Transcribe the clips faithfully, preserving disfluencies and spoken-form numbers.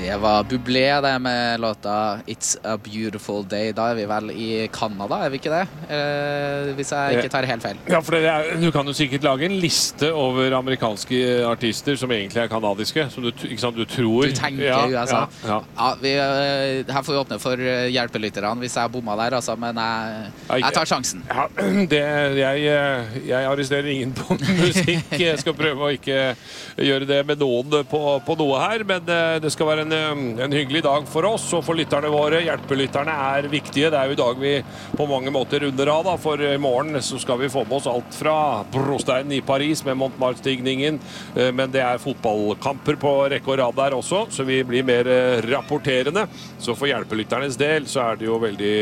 Det var Bublé det med låta It's a Beautiful Day. Da er vi vel i Kanada, er vi ikke det? Eh, hvis jeg ikke tar helt feil. Ja, for det er, du kan jo sikkert lage en liste over amerikanske artister som egentlig er kanadiske, som du, ikke sant, du tror. Du tenker ja, U S A. Ja, ja. Ja, vi, her får vi åpne for hjelpelytterne hvis jeg bomma der, altså, men jeg, jeg tar sjansen. Ja, det, jeg, jeg arresterer ingen på musikk. Jeg skal prøve å ikke gjøre det med noen på, på noe her, men det skal være En, en hyggelig dag for oss og for lytterne våre. Hjelpelytterne er viktige. Det er jo i dag vi på mange måter runder av, da. For i morgen så skal vi få med oss alt fra brosteinen i Paris med Montmartre-stigningen, men det er fotballkamper på rekke og rad der også, så vi blir mer rapporterende. Så for hjelpelytternes del så er det jo veldig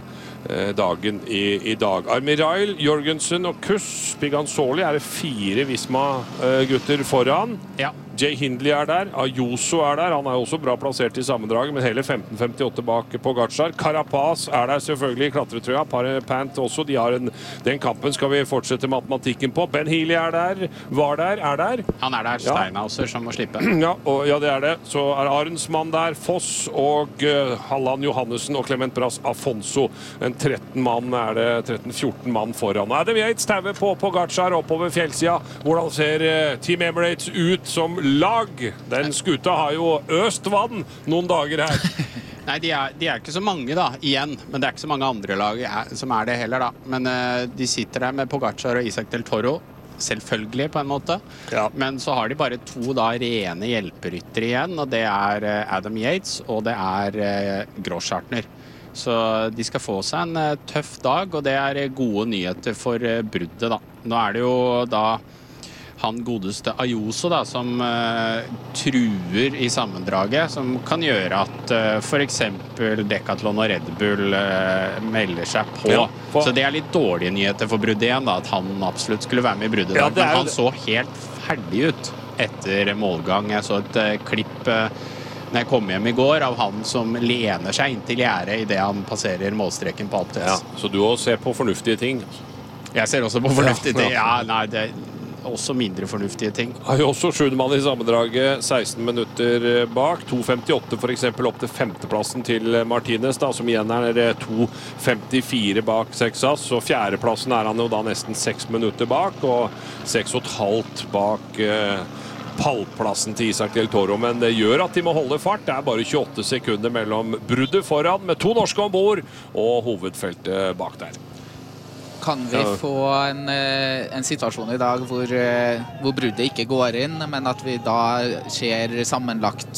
eh, dagen i, i dag. Armirail, Jorgensen og Kuss, Pigansoli er det fire Visma-gutter foran. Ja. Jay Hindley er der, Ayuso er der, han er også bra plassert i sammendraget, men hele femten femtiåtte bak Pogacar. Carapaz er der selvfølgelig i klatretrøya, Pant også, de har en, den kampen skal vi fortsette matematikken på. Ben Healy er der, var der, er der. Han er der, Steinhauser som må slippe. Ja, og, ja, det er det. Så er Arnsmann der, Foss og uh, Halland Johannessen og Clement Brass Afonso. En tretten mann er det, tretten fjorten mann foran. Adam Yates tauer på Pogacar oppover fjellsida. Hvordan ser uh, Team Emirates ut som lag? Den skuta har jo øst vann noen dager her. Nei, de er, de er ikke så mange da, igjen. Men det er ikke så mange andre lag er, som er det heller da. Men uh, de sitter der med Pogacar og Isaac Del Toro. Selvfølgelig på en måte. Ja. Men så har de bare to da rene hjelperytter igjen, og det er uh, Adam Yates og det er uh, Grosschartner. Så de skal få seg en uh, tøff dag, og det er uh, gode nyheter for uh, bruddet da. Nå er det jo da han godeste Ayuso da, som uh, truer i sammendraget, som kan gjøre at uh, for eksempel Decathlon og Red Bull uh, melder seg på. Ja, for... Så det er litt dårlige nyheter for bruddet igjen, da, at han absolutt skulle være med i bruddet. Ja, er... Men han så helt ferdig ut etter målgang. Jeg så et uh, klipp uh, når jeg kom hjem i går av han som lener seg inn til gjerdet i det han passerer målstreken på Alpes. Ja, så du også ser på fornuftige ting? Jeg ser også på fornuftige ting. Ja, nei, det også mindre fornuftige ting. Har jo også sjuendemann i sammendraget, seksten minutter bak. to femtiåtte for eksempel opp til femteplassen til Martinez, da, som igjen er to femtifire bak Sexas. Og fjerdeplassen er han jo da nesten seks minutter bak, og seks og et halvt bak eh, pallplassen til Isaac Del Toro. Men det gjør at de må holde fart. Det er bare tjueåtte sekunder mellom bruddet foran, med to norske ombord, og hovedfeltet bak der. Kan vi få en, en situasjon i dag hvor, hvor bruddet ikke går inn, men at vi da ser sammenlagt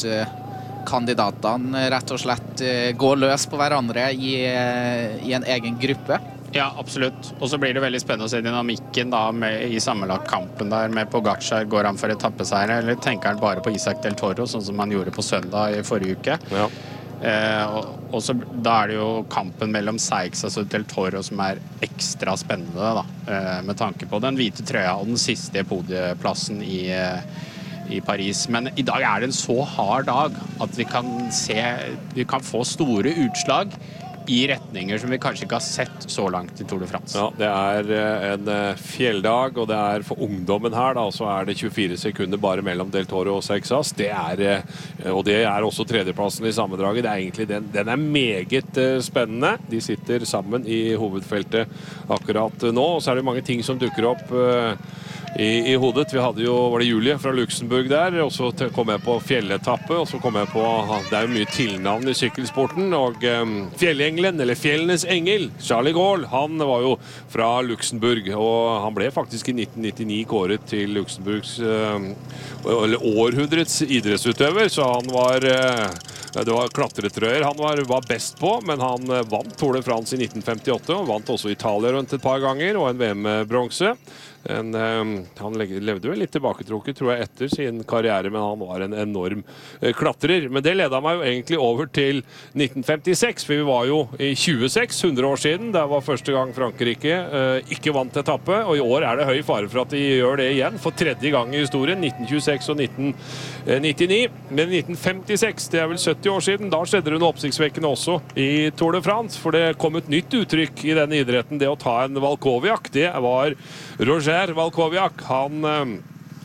kandidatene rett og slett gå løs på hverandre i, i en egen gruppe? Ja, absolutt. Og så blir det veldig spennende å se dynamikken da med, i sammenlagt kampen der med Pogacar. Går han for etappeseier, eller tenker han bare på Isaac Del Toro, sånn som han gjorde på søndag i forrige uke? Ja. Eh, og, og så da er det jo kampen mellom Seixas og Del Toro som er ekstra spennende da, eh, med tanke på den hvite trøya og den siste podieplassen i, eh, i Paris. Men i dag er det en så hard dag at vi kan se, vi kan få store utslag i retninger som vi kanskje ikke har sett så langt i Tour de France. Ja, det er en fjelldag, og det er for ungdommen her da, så er det tjuefire sekunder bare mellom Del Toro og Seixas. Det er, og det er også tredjeplassen i sammendraget. Det er egentlig, den, den er meget spennende. De sitter sammen i hovedfeltet akkurat nå, og så er det mange ting som dukker opp I, i hodet. Vi hadde jo, var det Julie fra Luxemburg der, og så kom jeg på fjelletappe, og så kom jeg på, det er jo mye tilnavn i sykkelsporten, og um, fjellengelen, eller fjellenes engel, Charlie Gaulle, han var jo fra Luxemburg, og han ble faktisk i nitten nittini kåret til Luxemburgs, um, eller århundrets idrettsutøver, så han var, uh, det var klatretrøyer han var, var best på, men han uh, vant Tour de France i nitten femtiåtte, og vant også Italia rundt et par ganger, og en V M-bronse. En, um, han levde vel litt tilbaketrukket, tror jeg, etter sin karriere, men han var en enorm uh, klatrer. Men det ledet meg jo egentlig over til nitten femtiseks, for vi var jo i tjueseks, hundre år siden. Det var første gang Frankrike uh, ikke vant etappe, og i år er det høy fare for at de gjør det igjen, for tredje gang i historien, nitten tjueseks og nitten nittini. Men nitten femtiseks, det er vel sytti år siden, da skjedde det noe oppsiktsvekkende også i Tour de France, for det kom et nytt uttrykk i denne idretten, det å ta en Valkoviak. Det var Roger Valkoviak. Han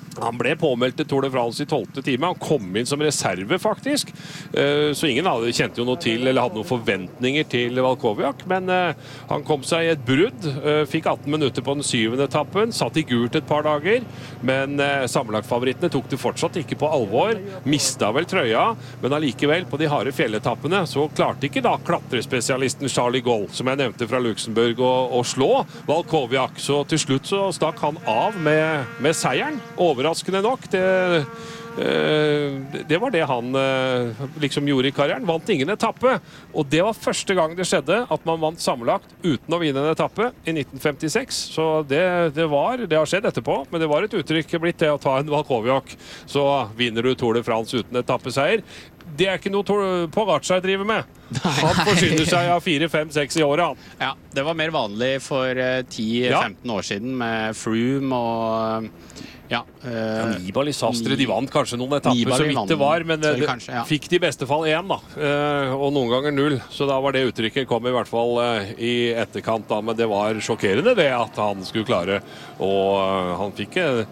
Han ble påmeldt til Tour de France i tolvte time. Han kom inn som reserve, faktisk. Så ingen hadde kjent jo noe til, eller hadde noen forventninger til Valkowiak. Men han kom seg i et brudd. Fikk atten minutter på den syvende etappen. Satt i gult et par dager. Men sammenlagtfavorittene tok det fortsatt ikke på alvor. Mistet vel trøya. Men allikevel, på de harde fjelletappene, så klarte ikke da klatrespesialisten Charlie Goll, som jeg nevnte fra Luxembourg, å, å slå Valkowiak. Så til slutt så stakk han av med, med seieren. Overraskende nok. Det, det var det han liksom gjorde i karrieren. Vant ingen etappe. Og det var første gang det skjedde at man vant sammenlagt uten å vinne en etappe i nitten femtiseks. Så det, det var, det har skjedd etterpå, men det var et uttrykk blitt det å ta en Valkowiak. Så vinner du Tour de France uten etappeseier. Det er ikke noe Pogačar driver med. Han forsyner seg av fire, fem, seks i året. Ja, det var mer vanlig for ti til femten år siden med Froome og ja, uh, ja, Nibali, Sastre, de vant kanskje noen etapper så vidt det var, men det, kanskje, ja. Fikk de i beste fall én da, uh, og noen ganger null, så da var det uttrykket kom i hvert fall uh, i etterkant da, men det var sjokkerende det at han skulle klare, og uh, han fikk uh,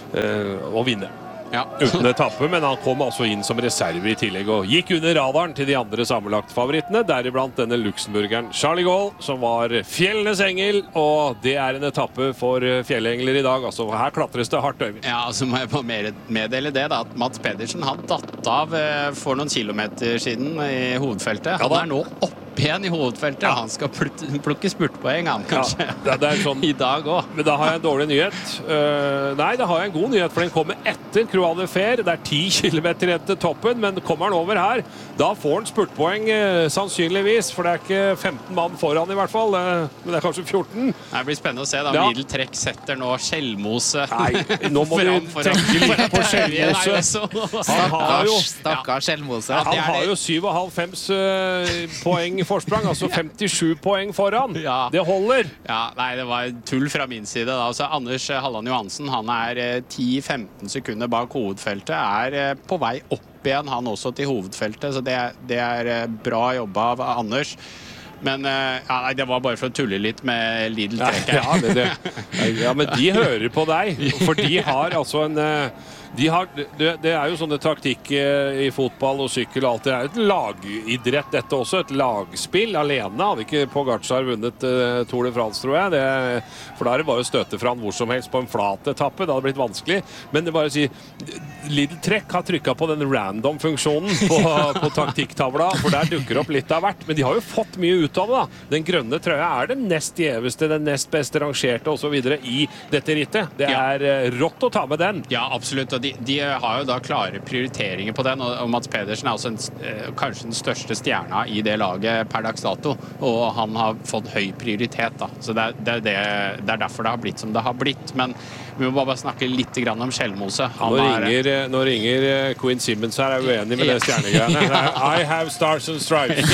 uh, å vinne. Ja. Uten etappe, men han kom altså inn som reserve i tillegg og gikk under radaren til de andre sammenlagt-favorittene, deriblant denne Luxemburgeren Charlie Goll, som var fjellenes engel, og det er en etappe for fjellengler i dag. Altså, her klatres det hardt, Øyvind. Ja, altså må jeg bare meddele det da, at Mats Pedersen har datt av for noen kilometer siden i hovedfeltet. Han ja, er nå oppe igjen i hovedfeltet. Ja. Han skal plukke spurtpoeng, han kanskje. Ja, det, det er sånn, i dag også. Men da har jeg en dårlig nyhet. Uh, nei, da har jeg en god nyhet, for den kommer etter Croix de Fer. Det er ti kilometer igjen til toppen, men kommer han over her, da får han spurtpoeng uh, sannsynligvis, for det er ikke femten mann foran i hvert fall, uh, men det er kanskje fjorten. Det blir spennende å se da. Ja. Lidl Trekk setter nå Skjellmose. Nei, nå må du tenke litt på Skjellmose. Han har jo, stakkars Skjellmose. Han har jo syv og halv fems uh, poeng forsprang, altså femtisju poeng foran. Ja. Det holder. Ja, nei, det var tull fra min side da. Altså, Anders Halland Johansen, han er ti til femten sekunder bak hovedfeltet, er på vei opp igjen, han også til hovedfeltet, så det, det er bra jobba av Anders. Men ja, nei, det var bare for å tulle litt med Lidl Trekk. Ja, det, det. Ja, men de hører på deg, for de har altså en De har, det, det er jo sånne taktikk i fotball og sykkel og alt. Det er et lagidrett, dette også. Et lagspill. Alene hadde ikke Pogačar vunnet uh, Tour de France, tror jeg. Det, for da er det bare å støte fra han hvor som helst på en flat etappe. Det hadde blitt vanskelig. Men det bare å si, Lidl Trekk har trykket på den random-funksjonen på, på taktikktavla, for der dukker opp litt av hvert. Men de har jo fått mye ut av det, da. Den grønne trøya er den nest gjeveste, den nest beste rangerte og så videre i dette rittet. Det er ja. rått å ta med den. Ja, absolutt. De, de har jo da klare prioriteringer på den, og Mats Pedersen er også en, kanskje den største stjerna i det laget per dags dato, og han har fått høy prioritet da. Så det er, det, er det, det er derfor det har blitt som det har blitt, men vi må bare snakke litt grann om Skjellmose. Nå ringer, er, nå ringer Queen Simmons her, er uenig med det stjernegreiene. I have stars and stripes.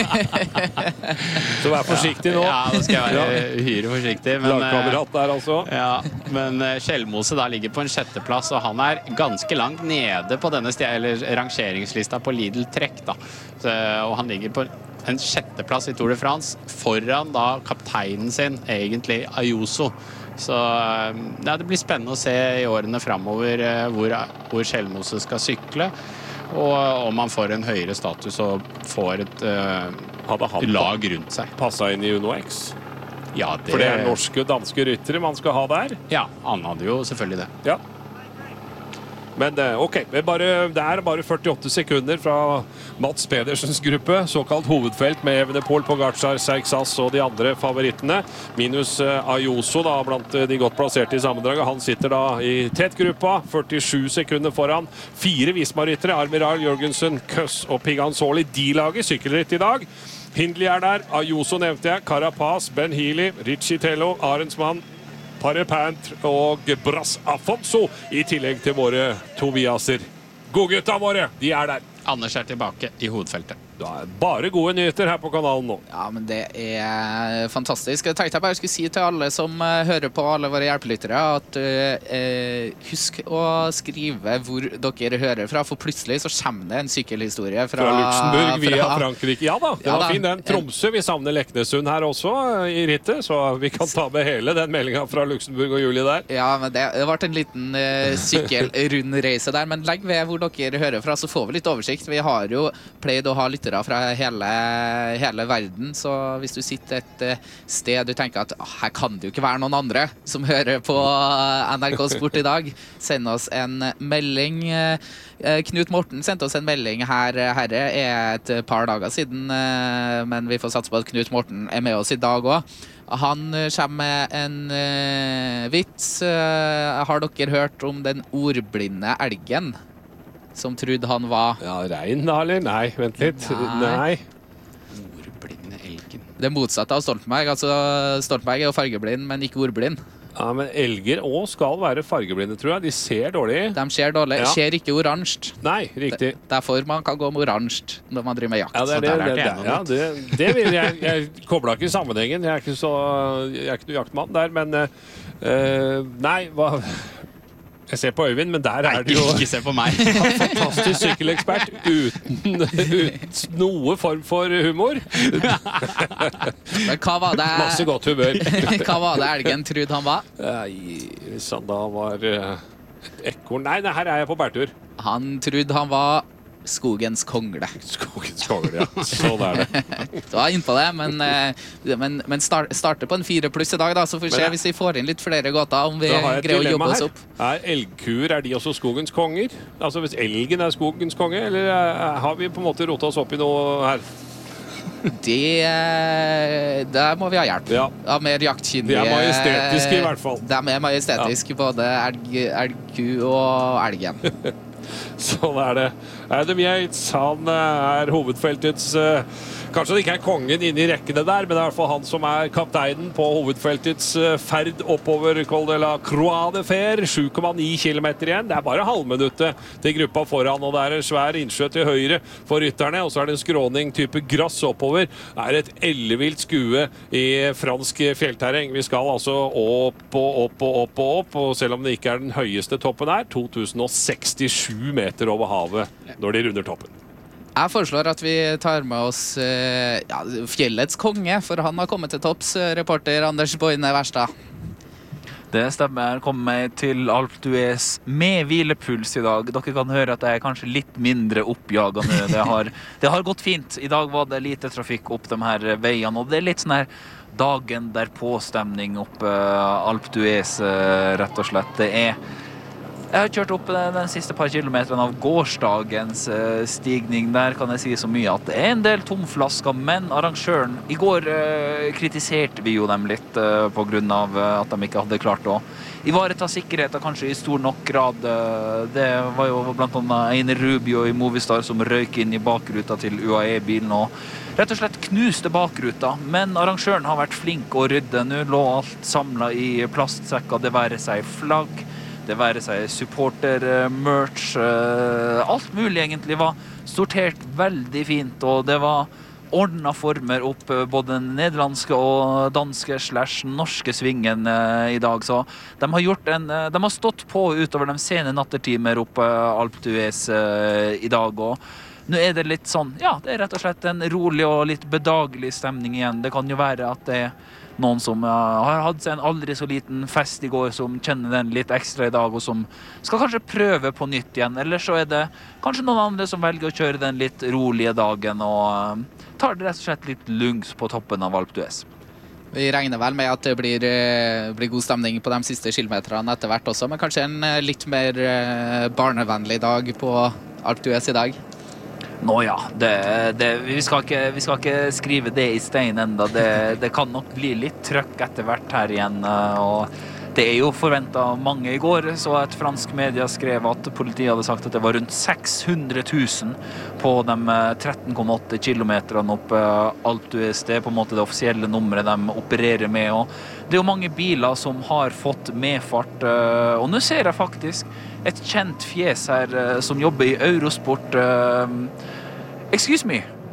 Så vær forsiktig nå. Ja, nå skal jeg være uhyre forsiktig. Lagkamerat der altså. Ja, men Skjellmose da ligger på en sjetteplass, og han er ganske langt nede på denne eller rangeringslista på Lidl Trekk da. Så, og han ligger på en sjetteplass i Tour de France foran da kapteinen sin, egentlig Ayuso. Så ja, det blir spennende å se i årene fremover hvor, hvor Skjellmose skal sykle, og om han får en høyere status og får et uh, lag rundt seg. Passet inn i Uno X? Ja, det... For det er norske og danske ryttere man skal ha der? Ja, han hadde jo selvfølgelig det. Ja. Men ok, det er, bare, det er bare førtiåtte sekunder fra Mats Pedersens gruppe, såkalt hovedfelt med Evenepoel, Pogačar, Seixas og de andre favorittene. Minus Ayuso da, blant de godt plasserte i sammendraget. Han sitter da i tett gruppa, førtisju sekunder foran. Fire Visma-ryttere, Armiral, Jørgensen, Køss og Pigansoli. De lager sykkelritt i dag. Hindley er der, Ayuso nevnte jeg, Carapaz, Ben Healy, Richie Tello, Arensmann, Parepant og Bras Afonso, i tillegg til våre Tobiaser. Godgutta våre, de er der. Anders er tilbake i hovedfeltet. Det er bare gode nyheter her på kanalen nå. Ja, men det er fantastisk. Jeg tenkte jeg bare skulle si til alle som uh, hører på, alle våre hjelpelyttere, at uh, husk å skrive hvor dere hører fra, for plutselig så kommer det en sykkelhistorie fra, fra Luxemburg via fra, Frankrike. Ja da, det ja, var da. fin den. Tromsø, vi savner Leknesund her også i rittet, så vi kan ta med hele den meldingen fra Luxemburg og Julie der. Ja, men det, det ble en liten uh, sykkelrundreise der, men legg ved hvor dere hører fra, så får vi litt oversikt. Vi har jo pleid å ha lyttere fra hele, hele verden, så hvis du sitter et uh, sted du tenker at oh, her kan det jo ikke være noen andre som hører på uh, N R K Sport i dag, send oss en melding. Uh, Knut Morten sendte oss en melding her, herre er et par dager siden, uh, men vi får satse på at Knut Morten er med oss i dag også. Han kommer med en uh, vits. Uh, har dere hørt om den ordblinde elgen? Som trodde han var... Ja, rein da, eller? Nei, vent litt. Nei. Ordblinde elgen. Det motsatte av Stoltenberg. Altså, Stoltenberg er jo fargeblind, men ikke ordblind. Ja, men elger også skal være fargeblinde, tror jeg. De ser dårlig. De ser dårlig. Ja. Ser ikke oransje. Nei, riktig. Derfor man kan gå med oransje når man driver med jakt. Ja, det, er det, det, det, ja, det, det vil jeg. Jeg koblet ikke sammenhengen. Jeg er ikke så, jeg er ikke noe jaktmann der, men uh, nei, hva... Jeg ser på Øyvind, men der er det jo ikke se på meg. en fantastisk sykkelekspert uten, uten noe form for humor. Men hva var det... Masse godt humør. Hva var det elgen trodde han var? Nei, hvis han da var uh, et ekorn... Nei, nei, her er jeg på bærtur. Han trodde han var skogens kongle. Skogens kongle, ja. Sånn er det. Du var inne på det, men, men, men start, starte på en fire pluss i dag, da, så får vi se hvis vi får inn litt flere gåter, om vi greier å jobbe oss opp. Er elgkuer, er de også skogens konger? Altså hvis elgen er skogens konge, eller er, har vi på en måte rotet oss opp i noe her? Det, der må vi ha hjelp. Ja. Av mer jaktkyndige. De er majestetiske i hvert fall. De er majestetiske, ja. Både elg, elgku og elgen. Sånn er det. Adam Yates, han er hovedfeltets uh, kanskje det ikke er kongen inne i rekkene der, men det er i hvert fall han som er kapteinen på hovedfeltets uh, ferd oppover Col de la Croix de Fer. sju komma ni kilometer igjen. Det er bare halvminuttet til gruppa foran, og det er en svær innsjø til høyre for rytterne, og så er det en skråning type grass oppover. Det er et ellevilt skue i fransk fjellterreng. Vi skal altså opp og opp og opp og opp, og selv om det ikke er den høyeste toppen her, to tusen og sekstisju meter over havet når de runder toppen. Jeg foreslår at vi tar med oss ja, fjellets konge, for han har kommet til topps, reporter Anders Boine Verstad. Det stemmer. Jeg kommer meg til Alpe d'Huez med hvilepuls i dag. Dere kan høre at jeg er kanskje litt mindre oppjagende. Det har, det har gått fint. I dag var det lite trafikk opp de her veiene, og det er litt sånn her dagen der påstemning opp uh, Alpe d'Huez, uh, rett og slett. Det er Jeg har kjørt opp den siste par kilometerne av gårsdagens uh, stigning. Der kan jeg si så mye at det er en del tomflasker, men arrangøren I går uh, kritiserte vi jo dem litt uh, på grunn av uh, at de ikke hadde klart å ivareta sikkerheten kanskje I stor nok grad. Uh, det var jo blant annet Eine Rubio I Movistar som røyk inn I bakruta til U A E-bilen og rett og slett knuste bakruta. Men arrangøren har vært flink å rydde. Nå lå alt samlet I plastsekker, det være seg flagg, det være seg supporter, merch, alt mulig egentlig var sortert veldig fint, og det var ordnet former opp både den nederlandske og danske slash norske svingen I dag, så de har gjort en, de har stått på utover de sene nattertimer oppe Alpe d'Huez I dag, og nå er det litt sånn, ja, det er rett og slett en rolig og litt bedagelig stemning igjen. Det kan jo være at det er noen som uh, har hatt seg en aldri så liten fest I går, som kjenner den litt ekstra I dag, og som skal kanskje prøve på nytt igjen. Eller så er det kanskje noen andre som velger å kjøre den litt rolige dagen, og uh, tar det rett og slett litt lungs på toppen av Alpe d'Huez. Vi regner vel med at det blir, blir god stemning på de siste kilometerne etter hvert også, men kanskje en litt mer barnevennlig dag på Alpe d'Huez I dag? Nå ja, det, det, vi, skal ikke, vi skal ikke skrive det I stein enda. Det, det kan nok bli litt trøkk etter hvert her igjen, og det er jo forventet mange I går, så et fransk media skrev at politiet hadde sagt at det var rundt seks hundre tusen på de tretten komma åtte kilometerne opp Alpe d'Huez. Det er på en måte det offisielle nummeret de opererer med, og det er jo mange biler som har fått medfart, og nå ser jeg faktisk et kjent fjes her som jobber I Eurosport. Excuse me,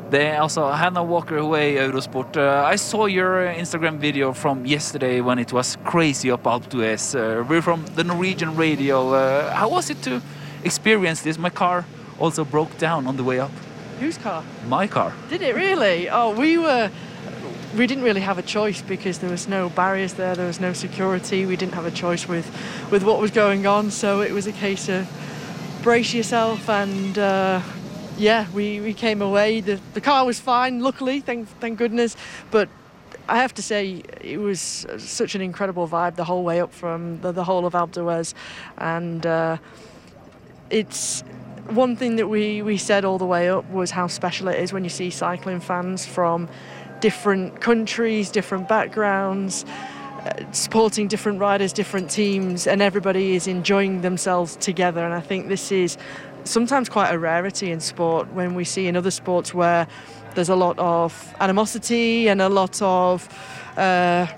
Det er altså Hannah Walker Way, Eurosport. Uh, I saw your Instagram video from yesterday when it was crazy up Alpe d'Huez. Uh, we're from the Norwegian radio. Uh, how was it to experience this? My car also broke down on the way up. Whose car? My car. Did it really? Oh, we were... We didn't really have a choice because there was no barriers there, there was no security. We didn't have a choice with, with what was going on, so it was a case of brace yourself and... Uh, Yeah, we, we came away. The, the car was fine, luckily, thank, thank goodness. But I have to say, it was such an incredible vibe the whole way up from the, the whole of Alpe d'Huez. And uh, it's one thing that we, we said all the way up was how special it is when you see cycling fans from different countries, different backgrounds, uh, supporting different riders, different teams, and everybody is enjoying themselves together. And I think this is sometimes quite a rarity in sport when we see in other sports where there's a lot of animosity and a lot of uh,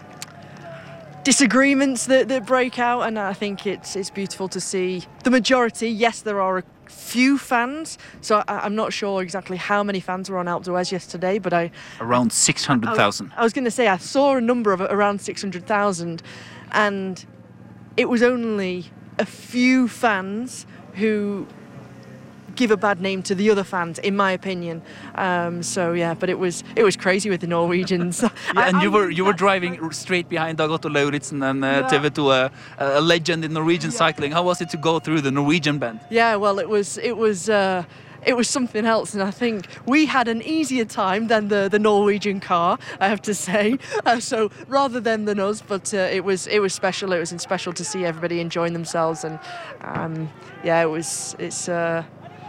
disagreements that, that break out, and I think it's it's beautiful to see the majority. Yes, there are a few fans, so I, I'm not sure exactly how many fans were on Alpe d'Huez yesterday, but I... Around six hundred thousand. I was, I was going to say, I saw a number of around six hundred thousand, and it was only a few fans who give a bad name to the other fans, in my opinion. Um, so yeah, but it was it was crazy with the Norwegians. Yeah, I, and I you were knew you were that. driving straight behind Dag Otto Lauritzen and uh, Yeah. T V two, uh, a legend in Norwegian Yeah. cycling. How was it to go through the Norwegian band? Yeah, well, it was it was uh, it was something else, and I think we had an easier time than the, the Norwegian car, I have to say. Uh, so rather than than us, but uh, it was it was special. It was special to see everybody enjoying themselves, and um, yeah, it was it's. Uh,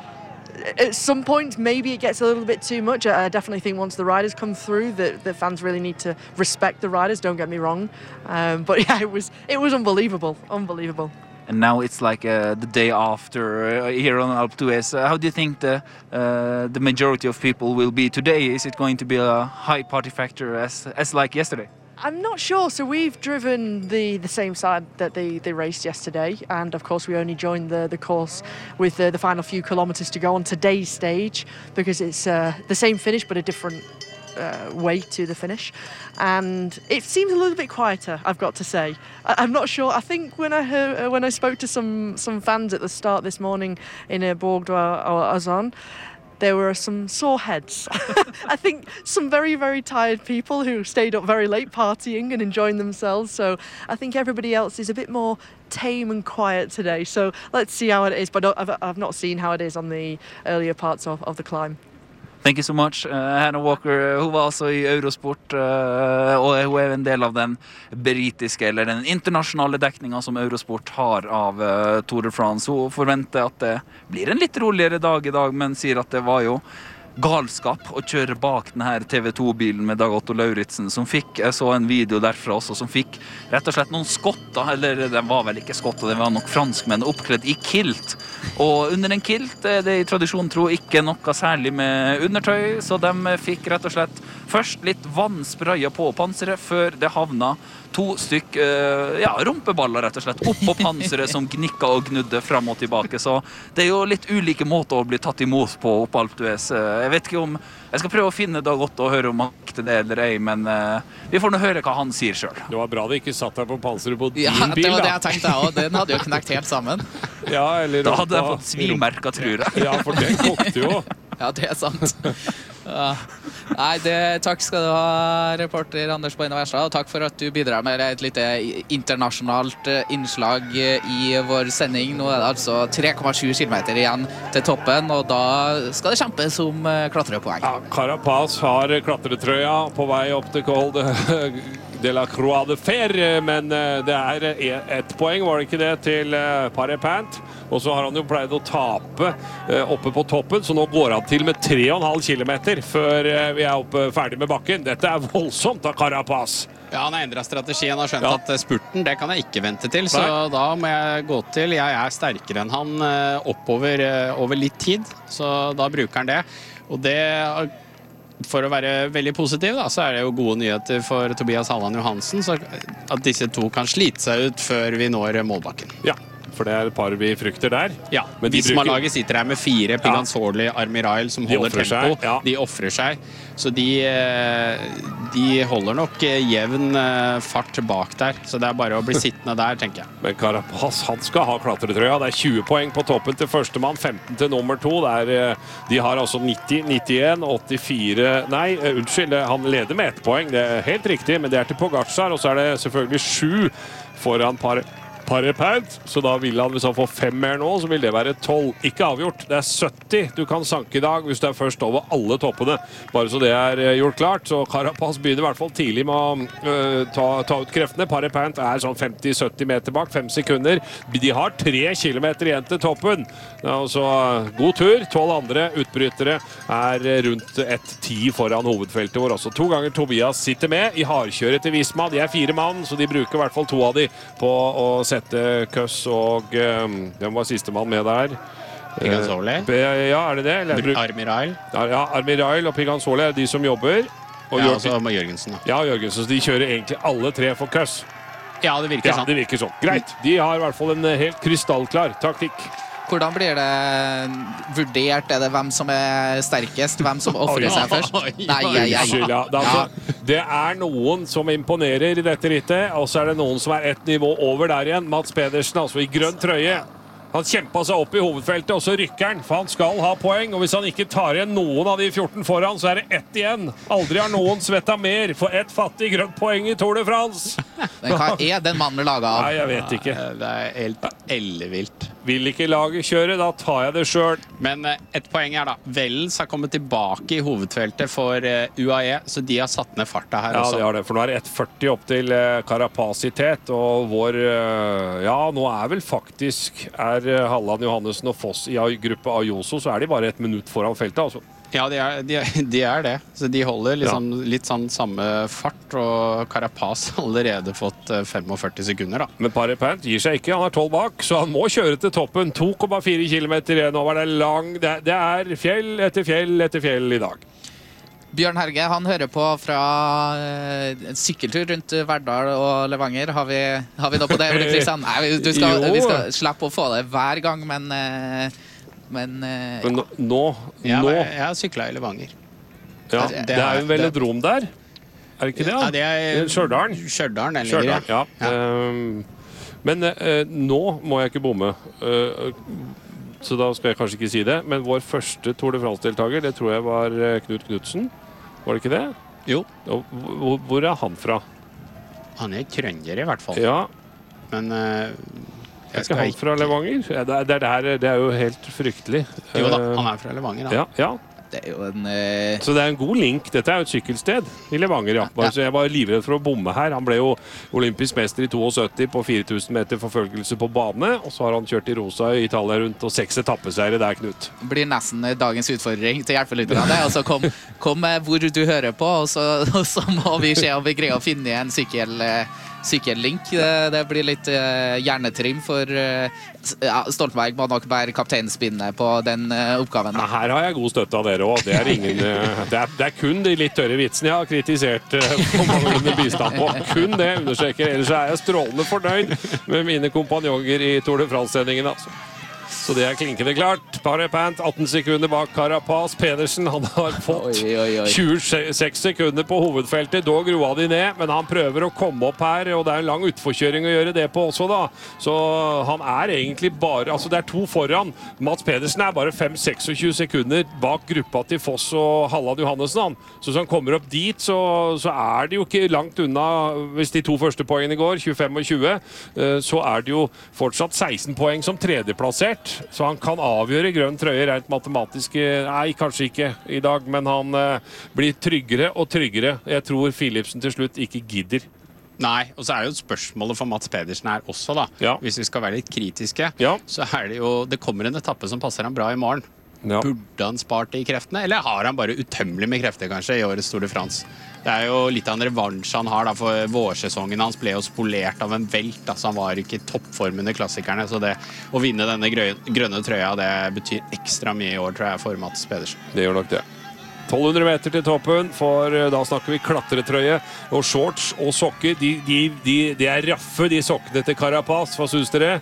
At some point, maybe it gets a little bit too much. I definitely think once the riders come through, that the fans really need to respect the riders. Don't get me wrong, um, but yeah, it was it was unbelievable, unbelievable. And now it's like uh, the day after uh, here on Alpe d'Huez. Uh, how do you think the uh, the majority of people will be today? Is it going to be a high party factor as as like yesterday? I'm not sure. So we've driven the, the same side that they, they raced yesterday, and of course we only joined the, the course with the, the final few kilometres to go on today's stage, because it's uh, the same finish but a different uh, way to the finish, and it seems a little bit quieter, I've got to say. I, I'm not sure. I think when I heard, uh, when I spoke to some some fans at the start this morning in uh, Bourg-d'Oise or Azon, there were some sore heads. I think some very, very tired people who stayed up very late partying and enjoying themselves. So I think everybody else is a bit more tame and quiet today. So let's see how it is. But I've, I've not seen how it is on the earlier parts of, of the climb. Thank you so much. Uh, Hannah Walker, hun var altså i Eurosport, uh, og hun er en del av den britiske, eller den internasjonale dekningen som Eurosport har av uh, Tour de France. Hun forventer at det blir en litt roligere dag i dag, men sier at det var jo galskap å kjøre bak denne T V to-bilen med Dag Otto Lauritzen, som fikk, jeg så en video derfra også, som fikk rett og slett noen skotter, eller den var vel ikke skotter, det var nok franskmenn, oppkledd i kilt. Og under en kilt er det i tradisjon tro ikke noe særlig med undertøy, så de fikk rett og slett først litt vann sprayet på panseret, før det havna to stykk uh, ja, rumpeballer rett og slett opp på panseret som gnikka og gnudde fram og tilbake. Så det er jo litt ulike måter å bli tatt imot på opp Alpe d'Huez. Uh, jeg vet ikke om jeg skal prøve å finne Dag Otto og høre om han likte det eller ei, men uh, vi får nå høre hva han sier selv. Det var bra det ikke satt der på panseret på din Ja, bil, det var da. det jeg tenkte jeg også. Den hadde jo knekt helt sammen. Ja, eller Da hadde jeg rumpa- fått svilmerker, tror jeg. Ja, for den kokte jo. Ja, det er sant. Ja. Nei, det, takk skal du ha, reporter Anders Boine Verstad, og takk for at du bidrar med et lite internasjonalt innslag i vår sending. Nå er det altså tre komma sju kilometer igjen til toppen, og da skal det kjempes om klatrepoeng. Ja, Carapaz har klatretrøya på vei opp til Col de, de la Croix de Fer, men det er ett poeng, var det ikke det, til Paré-Pant. Og så har han jo pleid å tape oppe på toppen, så nå går han til med tre komma fem kilometer før vi er oppe ferdig med bakken. Dette er voldsomt av Carapaz. Ja, han har endret strategi. Han har skjønt Ja. at spurten, det kan jeg ikke vente til. Så Nei. da må jeg gå til. Jeg er sterkere enn han eh, oppover eh, over litt tid, så da bruker han det. Og det, for å være veldig positiv, da, så er det jo gode nyheter for Tobias Halland Johansen, så at disse to kan slite seg ut før vi når målbakken. Ja, for det er et par vi frykter der. Ja, Men de Visma-laget sitter her med fire Piganzoli, Armirail som De holder offrer tempo. seg, ja. De offrer seg. Så de, de holder nok jevn fart bak der. Så det er bare å bli sittende der, tenker jeg. Men Carapaz, han skal ha klatretrøya. Det er tjue poeng på toppen til førstemann, femten til nummer to. Det er, de har altså nitti, nittien, åttifire Nei, unnskyld, han leder med ett poeng. Det er helt riktig, men det er til Pogacar, og så er det selvfølgelig sju foran par Parepant, så da vil han, hvis han får fem mer nå, så vil det være tolv. Ikke avgjort. Det er sytti du kan sanke i dag hvis du er først over alle toppene. Bare så det er gjort klart. Så Carapaz begynner i hvert fall tidlig med å uh, ta, ta ut kreftene. Parepant er sånn femti sytti meter bak, fem sekunder. De har tre kilometer igjen til toppen. Altså, god tur. tolv andre utbrytere er rundt ett ti foran hovedfeltet, hvor også to ganger Tobias sitter med i hardkjøret til Visma. De er fire mann, så de bruker i hvert fall to av de på å sette Køss og um, hvem var siste mann med der? Piganzoli? Uh, ja, er det det? Eller, Armirail? Ja, Armirail og Piganzoli er de som jobber. Og ja, og så med Jørgensen da. Ja, Jørgensen, så de kjører egentlig alle tre for Køss. Ja, det virker ja, sånn. det virker sånn. Greit, de har i hvert fall en helt krystallklar taktikk. Hvordan blir det vurdert? Er det hvem som er sterkest? Hvem som offrer seg først? Nei, nei, nei. Unnskyld, ja. Det, altså, det er noen som imponerer i dette rittet, og så er det noen som er ett nivå over der igjen. Mats Pedersen, altså i grønn trøye. Han kjempet seg opp i hovedfeltet, og så rykker han, for han skal ha poeng. Og hvis han ikke tar igjen noen av de fjorten foran, så er det ett igjen. Aldri har noen svetta mer for ett fattig grønt poeng i Tour de France. Men hva er den mannen laget av? Nei, jeg vet ikke. Det er helt ellevilt. Vil ikke laget kjøre, da tar jeg det selv. Men ett poeng er da, Wellens har kommet tilbake i hovedfeltet for U A E, så de har satt ned farta her ja, også. Ja, de har det, for nå er det ett førti opp til Carapacitet, og vår, ja, nå er vel faktisk, er Halland Johannessen og Foss i gruppe Ayoso, så er de bare ett minutt foran feltet, altså. Ja, de er, de, de er det. Så de holder liksom, ja. litt sånn samme fart, og Carapaz har allerede fått førtifem sekunder da. Men Parepant gir seg ikke, han er tolv bak, så han må kjøre til toppen. to komma fire kilometer igjen, nå var det lang, det, det er fjell etter fjell etter fjell i dag. Bjørn Herge, han hører på fra uh, en sykkeltur rundt Verdal og Levanger. Har vi, har vi noe på det? Nei, du skal, vi skal slippe å få det hver gang, men... Uh, Men, uh, Men nå, nå, ja, nå. Jeg har syklet i Levanger. Ja, det, det er jo en velodrom der. Er det ikke det? Ja, det er Stjørdalen. Stjørdalen, eller Stjørdalen, ja. ja. Um, men uh, nå må jeg ikke bomme. Uh, så da skal jeg kanskje ikke si det. Men vår første Tour de France-deltaker, det tror jeg var Knut Knudsen. Var det ikke det? Jo. Og, hvor, hvor er han fra? Han er trønder i hvert fall. Ja. Men... Uh, Er ikke han fra Levanger? Ja, det, er, det, er, det er jo helt fryktelig. Jo da, han er fra Levanger. Ja, ja. Det er jo en... Uh... Så det er en god link. Dette er jo et sykkelsted i Levanger, ja. Bare, så jeg var livredd for å bomme her. Han ble jo olympisk mester i syttito på fire tusen meter forfølgelse på bane, og så har han kjørt i rosa i Italia rundt, og seks etappeseiere der, Knut. Det blir nesten dagens utfordring til hjelpelytterne. Altså, kom, kom hvor du hører på, og så, og så må vi se om vi greier å finne en sykkel... Uh... sykkellink. Det, det blir litt uh, hjernetrim for uh, ja, Stoltenberg må nok bære kapteinspinnet på den uh, oppgaven. Ja, her har jeg god støtte av dere også. Det er, ingen, uh, det, er, det er kun de litt tørre vitsene jeg har kritisert uh, på manglende bistand på. Kun det understreker. Ellers er jeg strålende fornøyd med mine kompanjonger i Tour de France-sendingen, altså. Så det er klinkende klart. Parepant, atten sekunder bak Carapaz. Pedersen, han har fått oi, oi, oi. tjueseks sekunder på hovedfeltet. Dog roa de ned, men han prøver å komme opp her, og det er en lang utforkjøring å gjøre det på også da. Så han er egentlig bare, altså det er to foran. Mats Pedersen er bare fem til tjueseks sekunder bak gruppa til Foss og Halland Johannessen. Så hvis han kommer opp dit, så, så er det jo ikke langt unna, hvis de to første poengene går, tjuefem og tjue, så er det jo fortsatt seksten poeng som tredjeplassert. Så han kan avgjøre grønn trøye rent matematisk. Nei, kanskje ikke i dag, men han uh, blir tryggere og tryggere. Jeg tror Philipsen til slutt ikke gidder. Nei, og så er jo spørsmålet for Mats Pedersen her også da. Ja. Hvis vi skal være litt kritiske, ja. så er det jo, det kommer en etappe som passer han bra i morgen. Ja. Burde han spart de kreftene, eller har han bare utømmelig med krefter kanskje i årets Tour de France? Det er jo litt av en revansj han har da, for vårsesongen hans ble jo spolert av en velt, da, så han var ikke i toppform under klassikerne, så det å vinne denne grønne trøya, det betyr ekstra mye i år, tror jeg, for Mats Pedersen. Det gjør nok det. tolv hundre meter til toppen, for da snakker vi klatretrøye og shorts og sokker. De, de, de, de er raffe, de sokkene til Carapaz. Hva synes dere?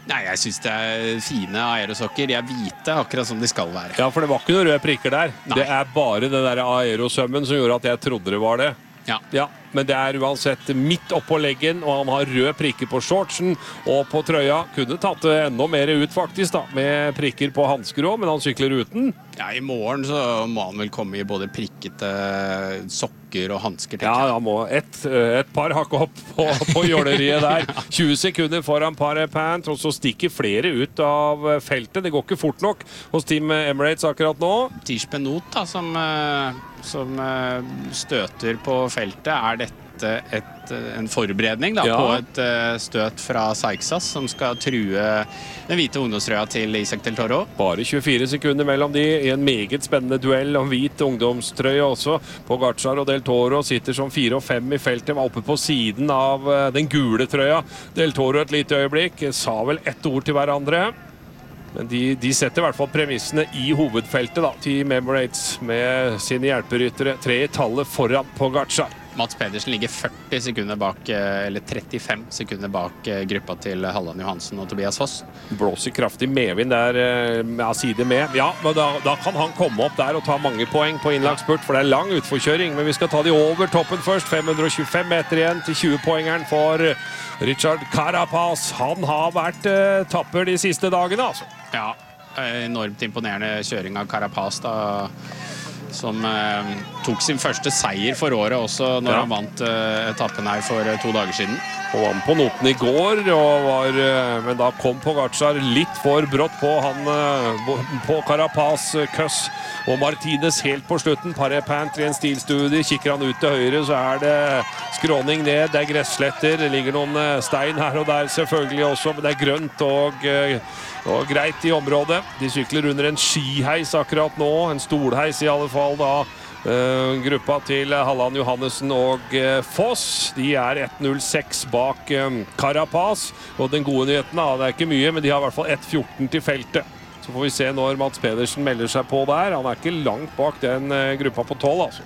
Nei, jeg synes det er fine aerosokker. De er hvite, akkurat som de skal være. Ja, for det var ikke noen røde prikker der. Nei. Det er bare den der aerosømmen som gjorde at jeg trodde det var det. Ja. Ja, men det er uansett midt oppå leggen, og han har røde prikker på shortsen og på trøya. Kunne tatt det enda mer ut faktisk da, med prikker på handsker også, men han sykler uten. Ja, i morgen så må han vel komme i både prikkete sokker og handsker, tenker Ja, jeg. han må et, et par hakke opp på, på jåleriet der. tjue sekunder foran Parepant, og så stikker flere ut av feltet. Det går ikke fort nok hos Team Emirates akkurat nå. Tish Benot da, som, eh, som eh, støter på feltet. Er dette et, en forberedning da, Ja. på et eh, støt fra Seixas, som skal true den hvite ungdomstrøya til Isaac Del Toro? Bare tjuefire sekunder mellom de i en meget spennende duell om hvit ungdomstrøye også. Pogacar og Del Toro sitter som fire og fem i feltet, var oppe på siden av eh, den gule trøya. Del Toro et lite øyeblikk, sa vel ett ord til hverandre. Men de, de setter i hvert fall premissene i hovedfeltet da, Team Emirates med sine hjelperyttere. Tre i tallet foran Pogacar. Mats Pedersen ligger førti sekunder bak, eh, eller trettifem sekunder bak eh, gruppa til Halland Johansen og Tobias Foss. Blåser kraftig medvind der, eh, ja, side med. Ja, men da, da kan han komme opp der og ta mange poeng på innlagspurt, for det er lang utforkjøring. Men vi skal ta de over toppen først. fem hundre og tjuefem meter igjen til tjue-poengeren for Richard Carapaz. Han har vært eh, tapper de siste dagene, altså. Ja, enormt imponerende kjøring av Carapaz da, som eh, tok sin første seier for året også når Ja. han vant eh, etappen her for eh, to dager siden. Og var på noten i går, og var, eh, men da kom Pogacar litt for brått på han eh, på Carapaz, eh, Køss og Martinez helt på slutten. Parepant i en stilstudie, kikker han ut til høyre, så er det skråning ned, det er gressletter, det ligger noen eh, stein her og der selvfølgelig også, men det er grønt og, eh, og greit i området. De sykler under en skiheis akkurat nå, en stolheis i alle fall da. Uh, gruppa til Halland Johannessen og uh, Foss, de er ett null seks bak um, Carapaz, og den gode nyheten da, det er ikke mye, men de har i hvert fall ett fjorten til feltet. Så får vi se når Mats Pedersen melder seg på der. Han er ikke langt bak den uh, gruppa på tolv, altså.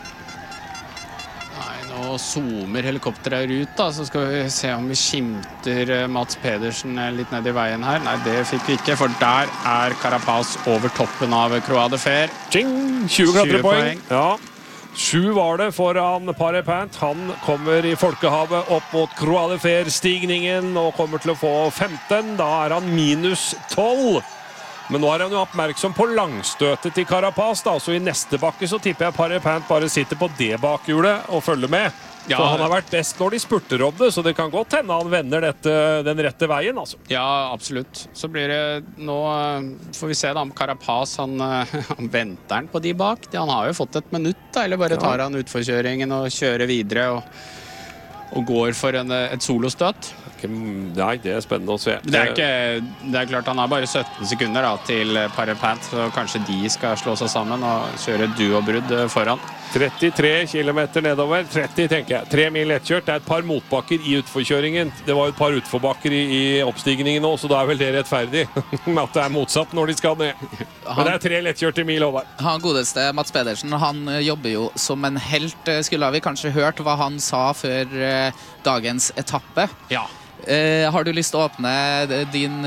Nei, nå zoomer helikopteret ut da, så skal vi se om vi skimter eh, Mats Pedersen eh, litt ned i veien her. Nei, det fikk vi ikke, for der er Carapaz over toppen av Croix de Fer. Tjing! tjue klatrepoeng. poeng. Ja. Sju var det foran Parepant. Han kommer i folkehavet opp mot Croix de Fer-stigningen og kommer til å få femten. Da er han minus tolv. Men nå er han jo oppmerksom på langstøtet til Carapaz, da. Så i neste bakke så tipper jeg Parepant bare sitter på det bakhjulet og følger med. Ja. For han har vært best når de spurter om det, så det kan godt hende han vender dette, den rette veien, altså. Ja, absolutt. Så blir det nå, eh, får vi se da om Carapaz, han, eh, han venter han på de bak. Han har jo fått et minutt da, eller bare tar han utforkjøringen og kjører videre og, og går for en, et solostøt. Nei, det er spennende å se. Det er, ikke, det er klart han har bare sytten sekunder da, til Parepant, så kanskje de skal slå seg sammen og kjøre duobrudd foran. trettitre kilometer nedover, tretti tenker jeg. Tre mil lettkjørt, det er et par motbakker i utforkjøringen. Det var jo et par utforbakker i, i oppstigningen nå, så da er vel det rettferdig med at det er motsatt når de skal ned. Men det er tre lettkjørte mil over. Han godeste Mats Pedersen, han eh, jobber jo som en helt. Eh, Skulle vi kanskje hørt hva han sa før eh, dagens etappe? Ja. Eh, har du lyst til å åpne d- din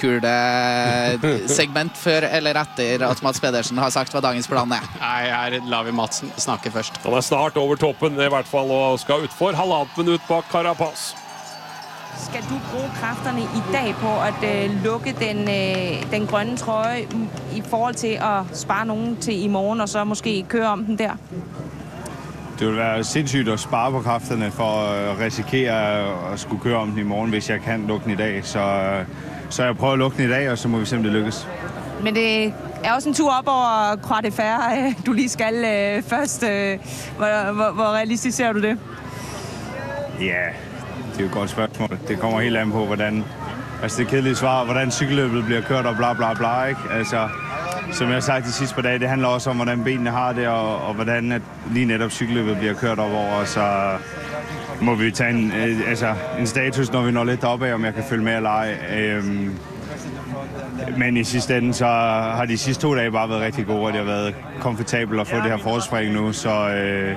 spåkule-segment før eller etter at Mats Pedersen har sagt hva dagens plan er? Nei, her lar vi Mats snakke først. Han er snart over toppen i hvert fall og skal utfor halvannet minutt bak Carapaz. Skal du bruge kræfterne i dag på at øh, lukke den, øh, den grønne trøje i forhold til at spare nogen til i morgen, og så måske køre om den der? Det vil være sindssygt at spare på kræfterne for at risikere at skulle køre om den i morgen, hvis jeg kan lukke den i dag. Så, så jeg prøver at lukke den i dag, og så må vi se, om det lykkes. Men det er også en tur op over Croix de Fer, øh, du lige skal øh, først. Øh, hvor, hvor, hvor realistisk ser du det? Ja, det er jo et godt spørgsmål. Det kommer helt an på, hvordan... Altså det kedelige svar, hvordan cykelløbet bliver kørt og bla bla bla, ikke? Altså, som jeg har sagt de sidste par dage, det handler også om, hvordan benene har det, og, og hvordan at lige netop cykelløbet bliver kørt op over, så må vi tage en, øh, altså, en status, når vi når lidt deroppe af, om jeg kan følge med eller ej. Øhm, men i sidste ende, så har de sidste to dage bare været rigtig gode, og det har været komfortabelt at få det her forspring nu, så... Øh,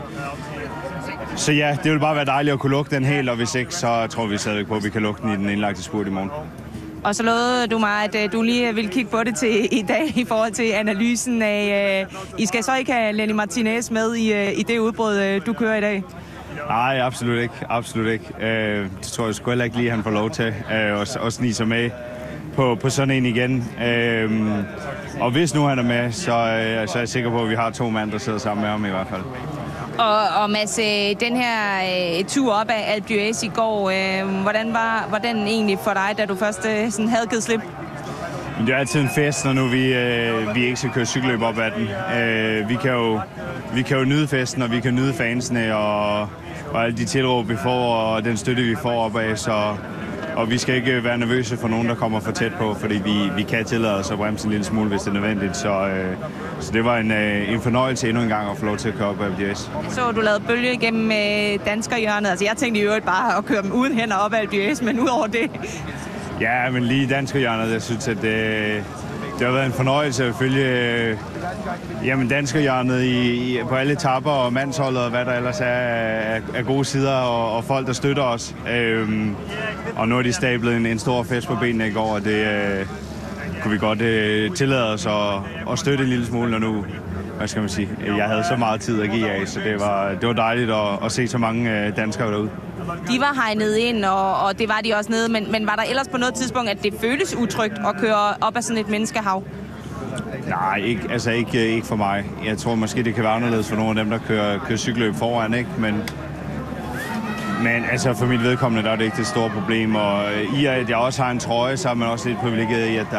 Så ja, det vil bare være dejligt at kunne lukke den helt, og hvis ikke, så tror vi stadigvæk på, at vi kan lukke den i den indlagte spurt i morgen. Og så lovede du mig, at øh, du lige vil kigge på det til i dag i forhold til analysen af... Øh, I skal så ikke have Lenny Martinez med i, øh, i det udbrud, øh, du kører i dag? Nej, absolut ikke. Absolut ikke. Øh, det tror jeg sgu heller ikke lige, at han får lov til øh, at, at snige sig med på, på sådan en igen. Øh, og hvis nu han er med, så, øh, så er jeg sikker på, at vi har to mand, der sidder sammen med ham i hvert fald. Og, og Mads, den her øh, tur op af Alpe d'Huez i går, øh, hvordan var hvordan egentlig for dig, da du først øh, sådan havde givet slip? Det er altid en fest, når nu vi, øh, vi ikke skal køre cykelløb op ad den. Øh, vi, kan jo, vi kan jo nyde festen, og vi kan nyde fansene, og, og alle de tilråb, vi får, og den støtte, vi får opad. Så, og vi skal ikke være nervøse for nogen, der kommer for tæt på, fordi vi, vi kan tillade os at bremse en lille smule, hvis det er nødvendigt. Så, øh, så det var en, øh, en fornøjelse endnu en gang at få lov til at køre op ad Alpe d'Huez. Så du lavede bølge igennem øh, danskerhjørnet. Altså, jeg tænkte i øvrigt bare at køre dem uden hænder op ad Alpe d'Huez, men udover det... Ja, men lige danskerhjørnet, jeg synes, at det, det har været en fornøjelse at følge øh, jamen, danskerhjørnet i, i, på alle etapper og mandsholdet og hvad der ellers er af, af gode sider og, og folk, der støtter os. Øhm, og nu har de stablet en, en stor fest på benene i går, og det øh, kunne vi godt øh, tillade os at, at støtte en lille smule, når nu, hvad skal man sige, jeg havde så meget tid at give af, så det var, det var dejligt at, at se så mange øh, danskere derude. De var hegnet ind, og, og det var de også nede, men, men var der ellers på noget tidspunkt, at det føltes utrygt at køre op ad sådan et menneskehav? Nej, ikke, altså ikke, ikke for mig. Jeg tror måske, det kan være anderledes for nogle af dem, der kører, kører cykelløb foran, ikke? Men, men altså for mit vedkommende, der er det ikke det store problem. Og i at jeg også har en trøje, så er man også lidt privilegeret i, at der